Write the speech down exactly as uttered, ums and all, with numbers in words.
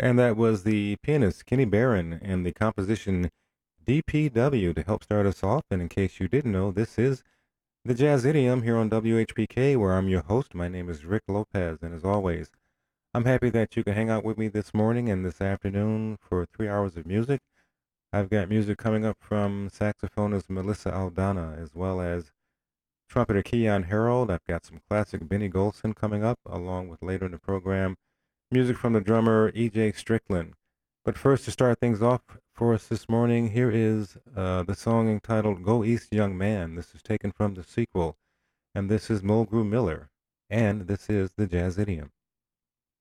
And that was the pianist Kenny Barron and the composition D P W to help start us off. And in case you didn't know, this is the Jazz Idiom here on W H P K, where I'm your host. My name is Rick Lopez, and as always, I'm happy that you can hang out with me this morning and this afternoon for three hours of music. I've got music coming up from saxophonist Melissa Aldana, as well as trumpeter Keon Harold. I've got some classic Benny Golson coming up, along with later in the program, music from the drummer E J Strickland. But first, to start things off for us this morning, here is uh, the song entitled Go East Young Man. This is taken from the sequel, and this is Mulgrew Miller, and this is the Jazz Idiom.